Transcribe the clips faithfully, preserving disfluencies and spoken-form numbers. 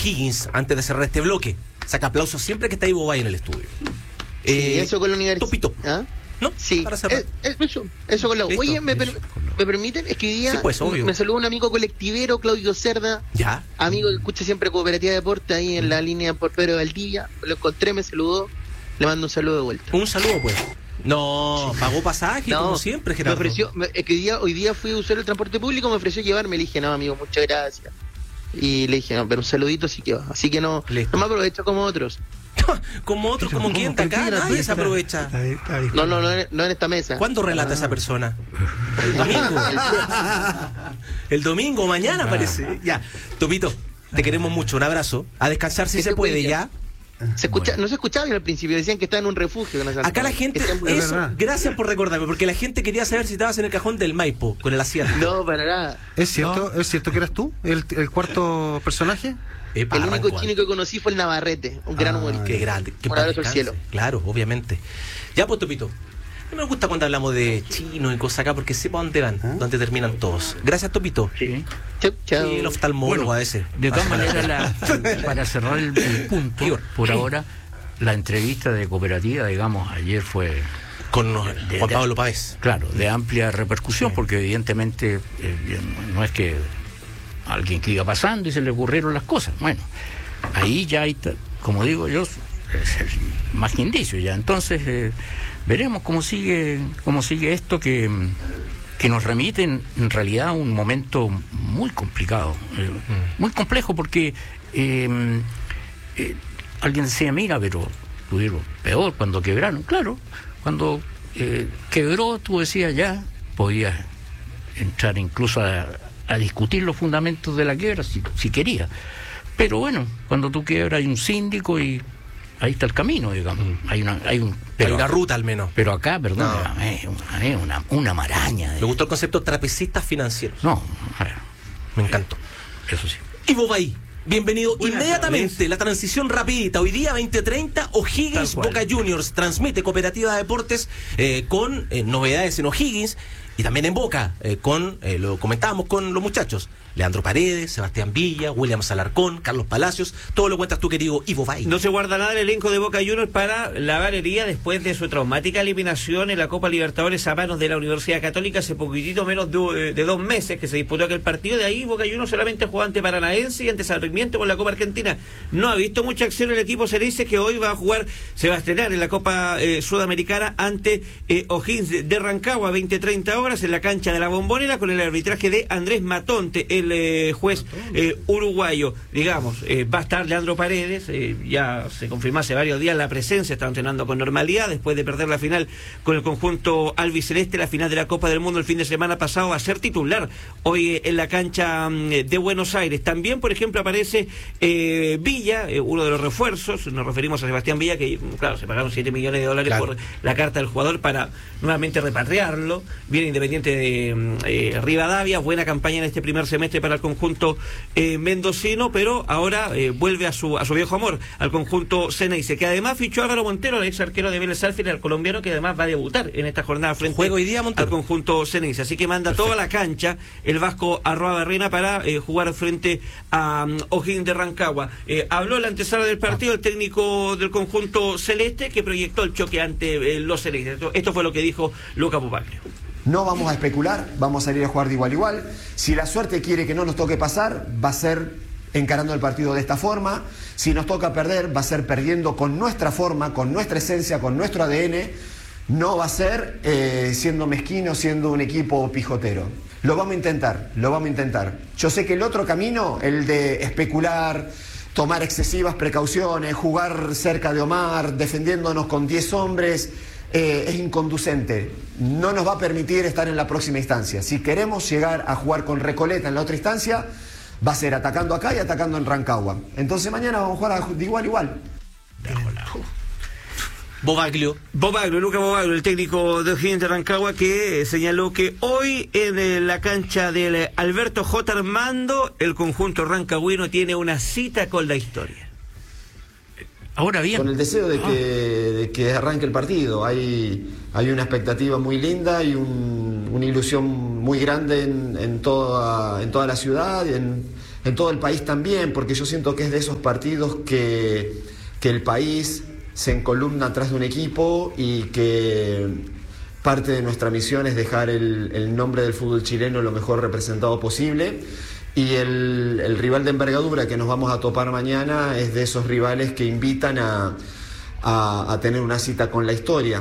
O'Higgins antes de cerrar este bloque. Saca aplausos siempre que está Ivo Valle en el estudio. Eh, y eso con la universidad. Topito. ¿Ah? ¿No? Sí, para cerrar. Es, es eso, eso con la... Listo. Oye, ¿me, per, ¿me permiten? Es que hoy día Sí, pues, obvio. me saludó un amigo colectivero, Claudio Cerda, Ya. amigo que escucha siempre Cooperativa de Deporte ahí en la línea por Pedro de Valdivia. Lo encontré, me saludó, le mando un saludo de vuelta. Un saludo, pues. No, pagó pasaje, No, como siempre, me Gerardo. ofreció, me- es que hoy día, hoy día fui a usar el transporte público, me ofreció llevarme, le dije, no, amigo, muchas gracias. Y le dije, no, pero un saludito sí que va. Así que no, Listo. no me aprovecho como otros. Como otros, como quien está acá, nadie se aprovecha. No, no, no, en- no en esta mesa. ¿Cuándo relata esa persona? El domingo. El domingo, mañana Ah. parece. Ya, Topito, te queremos mucho, un abrazo. A descansar si Que se se puede, cuide. ya. Se escucha, no se escuchaba bien al principio, decían que estaba en un refugio. con esa- Acá la gente, que está muy- eso, verdad. gracias por recordarme, porque la gente quería saber si estabas en el cajón del Maipo, con el asiento. No, para nada. ¿Es cierto, ¿Es cierto que eras tú el, el cuarto personaje? Epa, El único arrancó chino que conocí fue el Navarrete, un gran Ah, humorista. Qué grande, qué Un paz abrazo al descanse. cielo. Claro, obviamente. Ya, pues, Topito. No me gusta cuando hablamos de chino y cosas acá porque sé para dónde van, dónde terminan todos. Gracias, Topito. Sí. Chau, chau. Y el oftalmólogo Bueno, a veces. De todas maneras, la- para cerrar el, el punto, Igor. por ahora, la entrevista de Cooperativa, digamos, ayer fue, Con de- Juan de- Pablo Páez. claro, de amplia repercusión, porque evidentemente eh, no es que alguien que iba pasando y se le ocurrieron las cosas. Bueno, ahí ya hay, ta- como digo yo, es el- más que indicio ya. Entonces, eh, veremos cómo sigue, cómo sigue esto que, que nos remite en, en realidad a un momento muy complicado, eh, muy complejo, porque eh, eh, alguien decía, mira, pero tuvieron peor cuando quebraron. Claro, cuando eh, quebró, tú decías ya, podías entrar incluso a, a discutir los fundamentos de la quiebra si, si querías. Pero bueno, cuando tú quiebras hay un síndico y ahí está el camino, digamos. Hay una, hay un, Hay pero, una ruta al menos. pero acá, perdón, No. es una, es una, una maraña. de- Me gustó el concepto trapecistas financieros. No, a ver, Me encantó. eso sí. Ivo Bay, bienvenido Buenas inmediatamente. tardes. La transición rapidita. Hoy día veinte treinta, O'Higgins Tal cual. Boca Juniors. Transmite Cooperativa de Deportes eh, con eh, novedades en O'Higgins y también en Boca, eh, con, eh, lo comentábamos con los muchachos. Leandro Paredes, Sebastián Villa, William Alarcón, Carlos Palacios. Todo lo cuentas tú, querido Ivo Bay. No se guarda nada el elenco de Boca Juniors para la galería después de su traumática eliminación en la Copa Libertadores a manos de la Universidad Católica hace poquitito menos de, de dos meses que se disputó aquel partido. De ahí Boca Juniors solamente jugó ante Paranaense y ante Sarmiento con la Copa Argentina. No ha visto mucha acción el equipo Cerice, que hoy va a jugar, se va a estrenar en la Copa eh, Sudamericana ante eh, O'Higgins de Rancagua, veinte treinta horas en la cancha de la Bombonera, con el arbitraje de Andrés Matonte, el eh, juez eh, uruguayo. Digamos, eh, va a estar Leandro Paredes, eh, ya se confirmó hace varios días la presencia, está entrenando con normalidad después de perder la final con el conjunto albiceleste, la final de la Copa del Mundo el fin de semana pasado, a ser titular hoy eh, en la cancha mm, de Buenos Aires. También, por ejemplo, aparece eh, Villa, eh, uno de los refuerzos, nos referimos a Sebastián Villa, que claro, se pagaron siete millones de dólares Claro. por la carta del jugador para nuevamente repatriarlo. Viene Independiente de mm, eh, Rivadavia, buena campaña en este primer semestre para el conjunto eh, mendocino, pero ahora eh, vuelve a su a su viejo amor, al conjunto Ceneice, que además fichó a Álvaro Montero, el ex arquero de Vélez Sarsfield, el colombiano, que además va a debutar en esta jornada frente Juega hoy día, Montero. al conjunto Ceneice, así que manda toda la cancha el vasco Arroa Barrena para eh, jugar frente a um, O'Higgins de Rancagua. Eh, habló la antesala del partido el técnico del conjunto celeste, que proyectó el choque ante eh, los celestes. Esto, esto fue lo que dijo Luca Pupaglio. No vamos a especular, vamos a salir a jugar de igual a igual. Si la suerte quiere que no nos toque pasar, va a ser encarando el partido de esta forma. Si nos toca perder, va a ser perdiendo con nuestra forma, con nuestra esencia, con nuestro A D N. No va a ser eh, siendo mezquino, siendo un equipo pijotero. Lo vamos a intentar, lo vamos a intentar. Yo sé que el otro camino, el de especular, tomar excesivas precauciones, jugar cerca de Omar, defendiéndonos con diez hombres, eh, es inconducente. No nos va a permitir estar en la próxima instancia. Si queremos llegar a jugar con Recoleta en la otra instancia, va a ser atacando acá y atacando en Rancagua. Entonces mañana vamos a jugar a- de igual a igual. Bobaglio. Bobaglio, Luca Bobaglio, el técnico de O'Higgins de Rancagua, que eh, señaló que hoy en eh, la cancha del eh, Alberto J. Armando, el conjunto rancagüino tiene una cita con la historia. Ahora bien, Con el deseo de que, de que arranque el partido. Hay, hay una expectativa muy linda y un- una ilusión muy grande en, en, toda, en toda la ciudad, en, en todo el país también, porque yo siento que es de esos partidos que, que el país se encolumna atrás de un equipo y que parte de nuestra misión es dejar el, el nombre del fútbol chileno lo mejor representado posible. Y el, el rival de envergadura que nos vamos a topar mañana es de esos rivales que invitan a, a, a tener una cita con la historia.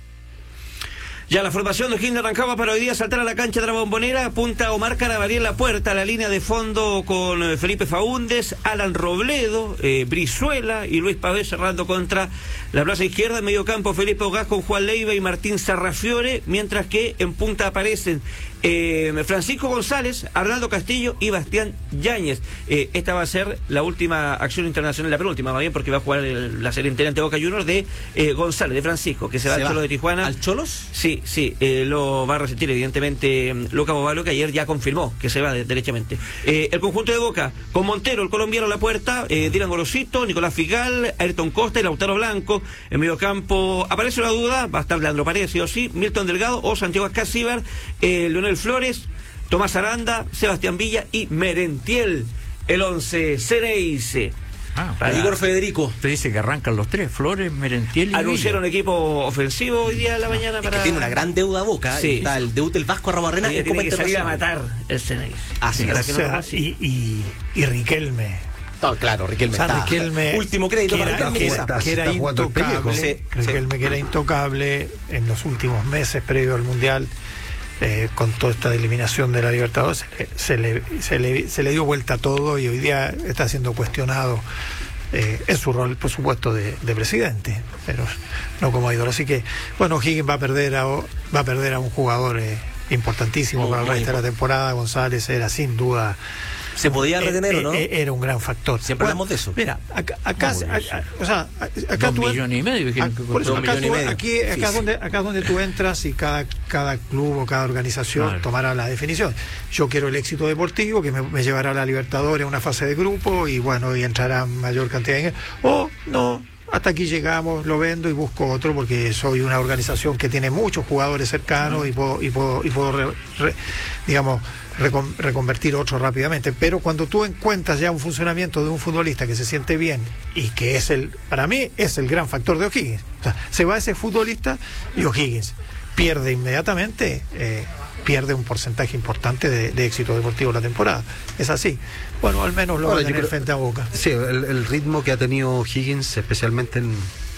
Ya la formación de O'Higgins de Rancagua para hoy día saltar a la cancha de la Bombonera. Apunta Omar Carabalí en la puerta, la línea de fondo con eh, Felipe Faúndez, Alan Robledo, eh, Brizuela y Luis Pavés cerrando contra la plaza izquierda. En medio campo Felipe Ogaz con Juan Leiva y Martín Sarrafiore, mientras que en punta aparecen eh, Francisco González, Arnaldo Castillo y Bastián Yáñez. Eh, esta va a ser la última acción internacional, la penúltima más bien, porque va a jugar el, la serie entera ante Boca Juniors de eh, González, de Francisco, que se va al Cholo de Tijuana. ¿Al Cholos? Sí, sí, eh, lo va a resentir evidentemente Luca Bovalo, que ayer ya confirmó que se va de, derechamente. Eh, el conjunto de Boca, con Montero, el colombiano a la puerta, eh, Dylan Gorosito, Nicolás Figal, Ayrton Costa y Lautaro Blanco. En medio campo aparece la duda, va a estar Leandro Paredes, sí o sí, Milton Delgado o Santiago Ascasíbar, eh, Leonel Flores, Tomás Aranda, Sebastián Villa y Merentiel. El once Ceneice. Ah, Para Igor Federico. Usted dice que arrancan los tres, Flores, Merentiel y anunciaron Villa. equipo ofensivo hoy día en la mañana Es para... que tiene una gran deuda Boca. Sí. Está el debut del Vasco Arrobarrena Hoy día en Copa tiene que salir a Internacional. matar el Ceneice. Así Para es. que O no sea, lo pase. y, y, y Riquelme. No, claro, Riquelme O sea, está. Riquelme, Último crédito que para era, Riquelme. que quizá. era- que era Está jugando el pellejo. intocable, Sí, Riquelme que era intocable en los últimos meses previo al Mundial, eh, con toda esta eliminación de la Libertadores, se le, se, le, se le dio vuelta a todo y hoy día está siendo cuestionado eh, en su rol, por supuesto, de, de presidente, pero no como ídolo. Así que, bueno, O'Higgins va a perder a, va a perder a un jugador eh, importantísimo Muy, para el muy resto de la temporada. González era sin duda... ¿Se podía retener eh, o no? eh, Era un gran factor. Siempre hablamos de eso. Mira, acá, acá, No, a- a- o sea, acá Dos tú, millones y medio dijeron a- que por eso, costó. acá Dos millones tú- y medio. aquí, acá, Sí, es sí. donde, acá es donde tú entras y cada, cada club o cada organización Claro. tomará la definición. Yo quiero el éxito deportivo que me, me llevará a la Libertadores a una fase de grupo y bueno, y entrará mayor cantidad de... O no, hasta aquí llegamos, lo vendo y busco otro porque soy una organización que tiene muchos jugadores cercanos y puedo, y puedo, y puedo re- re- digamos, recon- reconvertir otro rápidamente. Pero cuando tú encuentras ya un funcionamiento de un futbolista que se siente bien y que es el, para mí, es el gran factor de O'Higgins. O sea, se va ese futbolista y O'Higgins pierde inmediatamente, eh, pierde un porcentaje importante de, de éxito deportivo la temporada. Es así. Bueno, al menos lo va Ahora, a yo tener creo- frente a Boca. Sí, el, el ritmo que ha tenido Higgins, especialmente en,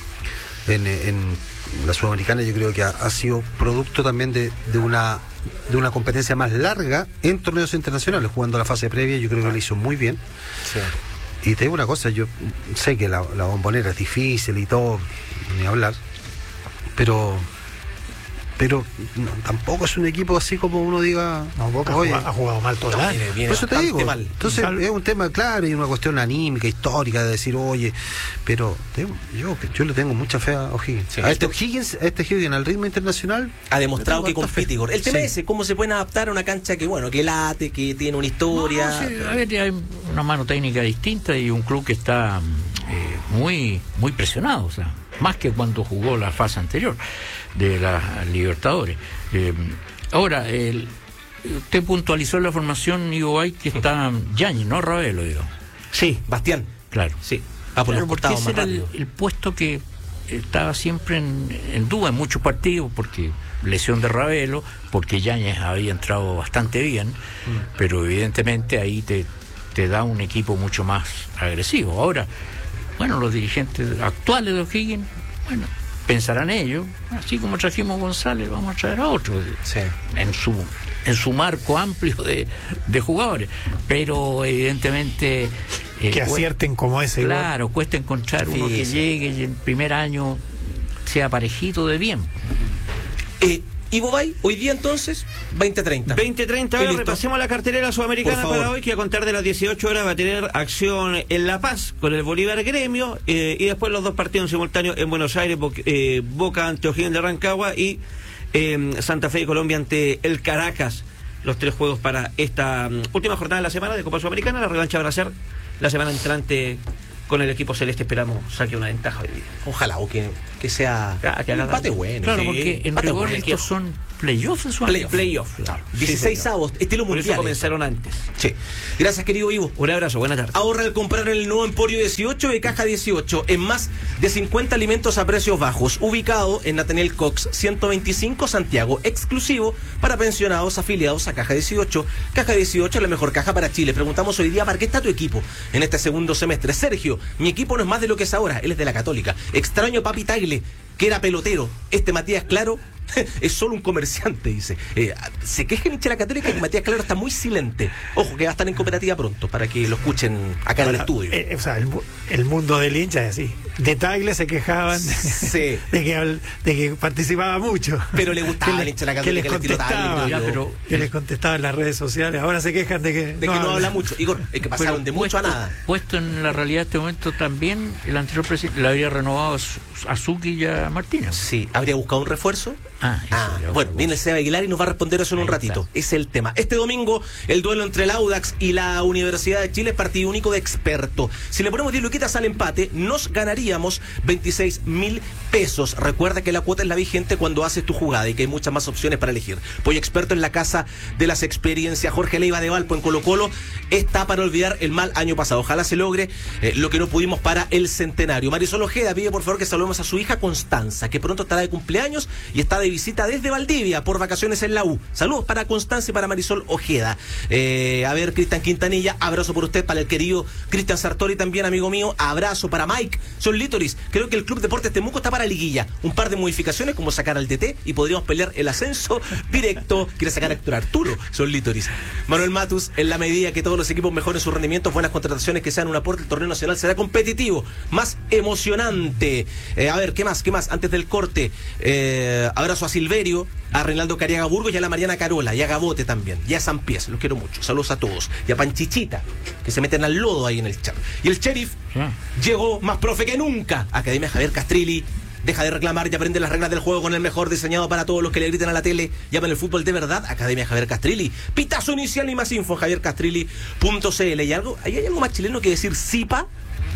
en, en la Sudamericana, yo creo que ha, ha sido producto también de, de una de una competencia más larga en torneos internacionales, jugando la fase previa. Yo creo que lo hizo muy bien. Sí. Y te digo una cosa, yo sé que la, la Bombonera es difícil y todo, ni hablar, pero pero no, tampoco es un equipo así como uno diga, No, Boca ha oye, jugado- ha jugado mal todo el año. Viene- viene por eso te bastante digo, mal. entonces Sal- es un tema claro y una cuestión anímica, histórica de decir, oye, pero te digo, yo yo le tengo mucha fe a O'Higgins. Sí. a este O'Higgins, a este O'Higgins al ritmo internacional, Ha demostrado le que tengo harta compite, fe. Igor. El tema Sí. es ese, cómo se pueden adaptar a una cancha que, bueno, que late, que tiene una historia. No, sí, a ver, hay una mano técnica distinta y un club que está eh, muy muy presionado, o sea, más que cuando jugó la fase anterior de la Libertadores. Eh, ahora, el, usted puntualizó en la formación, Iguay, que está Yáñez, no Ravelo, digo. Sí, Bastián, claro. Sí, va por Claro, los porque costados ese más era el, rápido. el puesto que estaba siempre en, en duda en muchos partidos, porque lesión de Ravelo, porque Yáñez había entrado bastante bien, pero evidentemente ahí te, te da un equipo mucho más agresivo. Ahora, bueno, los dirigentes actuales de O'Higgins, bueno, pensarán ellos, así como trajimos a González, vamos a traer a otro, Sí. en su en su marco amplio de, de jugadores, pero evidentemente eh, Que cu- acierten como ese. igual. claro, cuesta encontrar uno que Sí. llegue y el primer año sea parejito de bien. Eh, Ivo Bay, hoy día entonces, veinte treinta. veinte treinta Y horas, listo. repasemos la cartelera sudamericana Por favor. para hoy, que a contar de las dieciocho horas va a tener acción en La Paz con el Bolívar Gremio, eh, y después los dos partidos simultáneos en Buenos Aires, Bo- eh, Boca ante O'Higgins de Rancagua y eh, Santa Fe de Colombia ante el Caracas. Los tres juegos para esta um, última jornada de la semana de Copa Sudamericana. La revancha va a ser la semana entrante con el equipo celeste esperamos saque una ventaja hoy día. Ojalá, o que, que sea Ah, que un haga empate daño. bueno. Claro, sí. porque en Empate rigor bueno. estos son playoffs en su Play, año. playoff. Claro. dieciséis Sí, señor. avos, estilo Por eso mundial. comenzaron antes. Sí. Gracias, querido Ivo. Un abrazo, buena tarde. Ahorra al comprar el nuevo Emporio dieciocho de Caja dieciocho en más de cincuenta alimentos a precios bajos, ubicado en Nathaniel Cox ciento veinticinco Santiago, exclusivo para pensionados afiliados a Caja dieciocho. Caja dieciocho es la mejor caja para Chile. Preguntamos hoy día, ¿para qué está tu equipo en este segundo semestre? Sergio, mi equipo no es más de lo que es ahora, él es de la Católica. Extraño Papi Tagle, que era pelotero. Este Matías Claro es solo un comerciante, dice. Eh, se queja el hincha de la Católica que Matías Claro está muy silente. Ojo, que va a estar en cooperativa pronto para que lo escuchen acá en el estudio. Eh, o sea, el, mu- el mundo del hincha es así. De Tagle se quejaban de, Sí. de que, habl- de que participaba mucho. Pero le gustaba Que al hincha de la que les Católica, el estilo Tagle, contestaba, creo yo. Ya, pero- que les contestaba en las redes sociales. Ahora se quejan de que De que no habla mucho. Igor, es que pasaron Pero de mucho a puesto- nada. Puesto en la realidad de este momento también, el anterior presidente le había renovado a Su- a Suki y a Martínez. Sí, ¿habría buscado un refuerzo? Ah, eso Ah, habría bueno, buscado. viene el Seba Aguilar y nos va a responder eso en un Ahí ratito. está. Ese es el tema. Este domingo, el duelo entre el Audax y la Universidad de Chile es partido único de experto. Si le ponemos diez luquitas al empate, nos ganaríamos veintiséis mil pesos. Recuerda que la cuota es la vigente cuando haces tu jugada y que hay muchas más opciones para elegir. Pollo Experto en la casa de las experiencias. Jorge Leiva de Valpo en Colo Colo está para olvidar el mal año pasado. Ojalá se logre eh, lo que no pudimos para el centenario. Marisol Ojeda pide por favor que saludemos a su hija Constanza, que pronto estará de cumpleaños y está de visita desde Valdivia por vacaciones en la U. Saludos para Constanza y para Marisol Ojeda. Eh, a ver, Cristian Quintanilla, abrazo por usted, para el querido Cristian Sartori también, amigo mío. Abrazo para Mike Son Litoris. Creo que el Club Deportes Temuco está para liguilla. Un par de modificaciones como sacar al D T y podríamos pelear el ascenso directo. Quiere sacar a Héctor Arturo, Son Litoris. Manuel Matus, en la medida que todos los equipos mejoren sus rendimientos, buenas contrataciones que sean un aporte, el torneo nacional será competitivo, más emocionante. Eh, a ver, ¿qué más? ¿Qué más? Antes del corte, eh, abrazo a Silverio, a Reinaldo Cariaga Burgos y a la Mariana Carola, y a Gabote también, y a San Pies, los quiero mucho. Saludos a todos. Y a Panchichita, que se meten al lodo ahí en el chat. Y el sheriff Ah. llegó más profe que nunca. Academia Javier Castrilli. Deja de reclamar y aprende las reglas del juego con el mejor diseñado para todos los que le griten a la tele. Llaman el fútbol de verdad. Academia Javier Castrilli. Pitazo inicial y más info en javier castrilli punto c l. ¿Y algo, ¿hay algo más chileno que decir Zipa?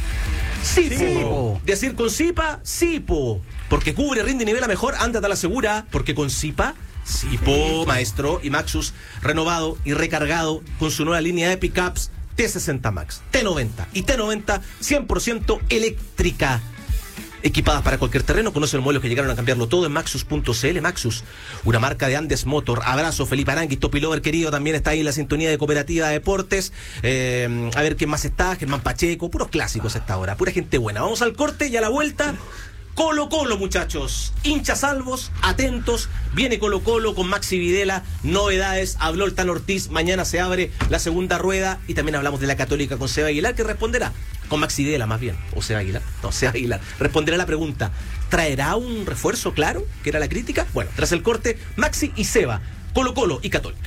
Sipo. Sipo. Decir con Zipa, Sipo. Porque cubre, rinde y nivela mejor, ándate a la segura. Porque con Zipa, Sipo, maestro. Y Maxus, renovado y recargado con su nueva línea de pickups T sesenta Max, T noventa y T noventa cien por ciento eléctrica. Equipadas para cualquier terreno, conoce los modelos que llegaron a cambiarlo todo en maxus punto c l. Maxus, una marca de Andes Motor. Abrazo, Felipe Arangui, Topi Lover querido, también está ahí en la sintonía de Cooperativa de Deportes. Eh, a ver quién más está, Germán Pacheco, puros clásicos a esta hora, pura gente buena. Vamos al corte y a la vuelta. Colo Colo, muchachos, hinchas salvos, atentos, viene Colo Colo con Maxi Videla, novedades, habló el Tan Ortiz, mañana se abre la segunda rueda y también hablamos de la Católica con Seba Aguilar, que responderá, con Maxi Videla más bien, o Seba Aguilar, no, Seba Aguilar, responderá la pregunta, ¿traerá un refuerzo claro? Que era la crítica. Bueno, tras el corte, Maxi y Seba, Colo Colo y Católica.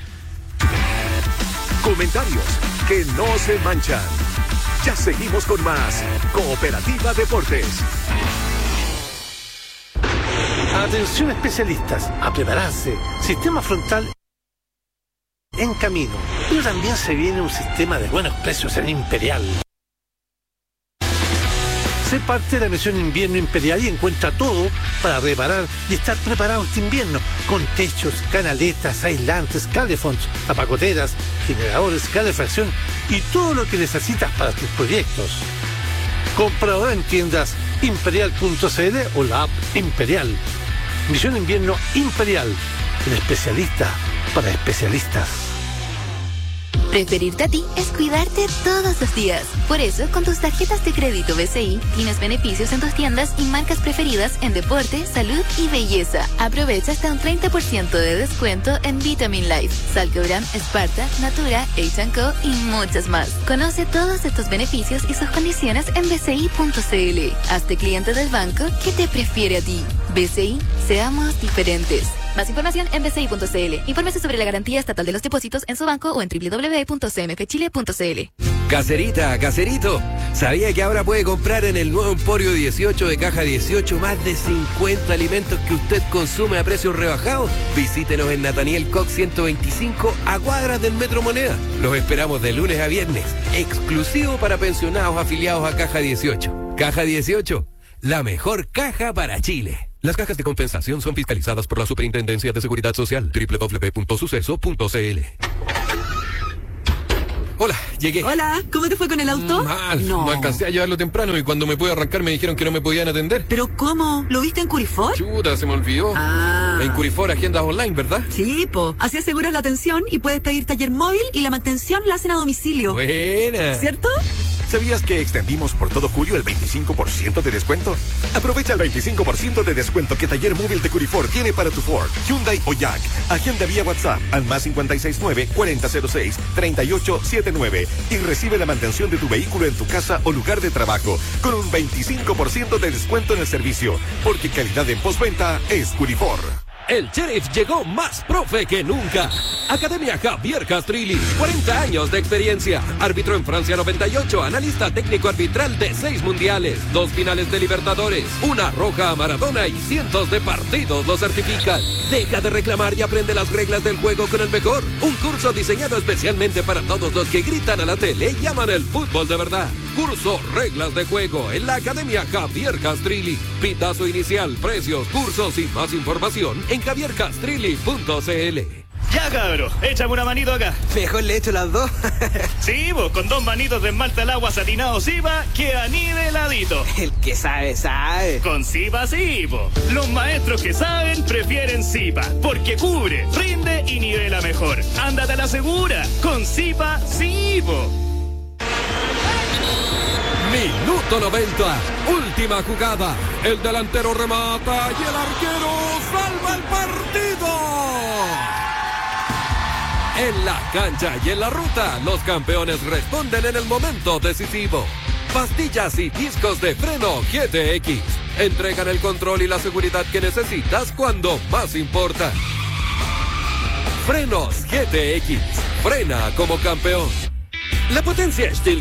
Comentarios que no se manchan. Ya seguimos con más Cooperativa Deportes. Atención especialistas, a prepararse. Sistema frontal en camino. Pero también se viene un sistema de buenos precios en Imperial. Sé parte de la misión Invierno Imperial y encuentra todo para reparar y estar preparado este invierno. Con techos, canaletas, aislantes, calefonds, apagoteras, generadores, calefacción y todo lo que necesitas para tus proyectos. Compra ahora en tiendas imperial punto c l o la app Imperial. Misión Invierno Imperial, el especialista para especialistas. Preferirte a ti es cuidarte todos los días. Por eso, con tus tarjetas de crédito B C I, tienes beneficios en tus tiendas y marcas preferidas en deporte, salud y belleza. Aprovecha hasta un treinta por ciento de descuento en Vitamin Life, Salcobran, Sparta, Natura, H and Co y muchas más. Conoce todos estos beneficios y sus condiciones en b c i punto c l. Hazte cliente del banco que te prefiere a ti. B C I, seamos diferentes. Más información en b c i punto c l. Infórmese sobre la garantía estatal de los depósitos en su banco o en w w w punto c m f chile punto c l. Caserita, caserito, ¿sabía que ahora puede comprar en el nuevo Emporio dieciocho de Caja dieciocho más de cincuenta alimentos que usted consume a precios rebajados? Visítenos en Nathaniel Cox ciento veinticinco a cuadras del Metro Moneda. Los esperamos de lunes a viernes, exclusivo para pensionados afiliados a Caja dieciocho. Caja dieciocho, la mejor caja para Chile. Las cajas de compensación son fiscalizadas por la Superintendencia de Seguridad Social. doble u doble u doble u punto suceso punto c l. Hola, llegué. Hola, ¿cómo te fue con el auto? Mal, no. no alcancé a llevarlo temprano y cuando me pude arrancar me dijeron que no me podían atender. ¿Pero cómo? ¿Lo viste en Curifor? Chuta, se me olvidó. Ah. En Curifor agendas online, ¿verdad? Sí, po. Así aseguras la atención y puedes pedir taller móvil y la mantención la hacen a domicilio. Buena. ¿Cierto? ¿Sabías que extendimos por todo julio el veinticinco por ciento de descuento? Aprovecha el veinticinco por ciento de descuento que Taller Móvil de Curifor tiene para tu Ford, Hyundai o Jack. Agenda vía WhatsApp al más cinco seis nueve, cuarenta cero seis, treinta y ocho setenta y nueve y recibe la mantención de tu vehículo en tu casa o lugar de trabajo con un veinticinco por ciento de descuento en el servicio, porque calidad en postventa es Curifor. El Sheriff llegó más profe que nunca. Academia Javier Castrilli, cuarenta años de experiencia. Árbitro en Francia noventa y ocho, analista técnico arbitral de seis mundiales, dos finales de Libertadores, una roja a Maradona y cientos de partidos lo certifican. Deja de reclamar y aprende las reglas del juego con el mejor. Un curso diseñado especialmente para todos los que gritan a la tele y aman el fútbol de verdad. Curso Reglas de Juego en la Academia Javier Castrilli. Pitazo inicial, precios, cursos y más información en javier castrilli punto c l. Ya, cabro, échame una manito acá. Mejor le echo las dos. Sí, vos, con dos manitos de esmalta al agua satinado Zipa, queda niveladito. El que sabe, sabe. Con Zipa sí, po. Los maestros que saben prefieren Zipa, porque cubre, rinde y nivela mejor. Ándate a la segura, con Zipa sí, po. Minuto noventa, última jugada. El delantero remata y el arquero salva el partido. En la cancha y en la ruta, los campeones responden en el momento decisivo. Pastillas y discos de freno G T X entregan el control y la seguridad que necesitas cuando más importa. Frenos G T X, frena como campeón. La potencia Steel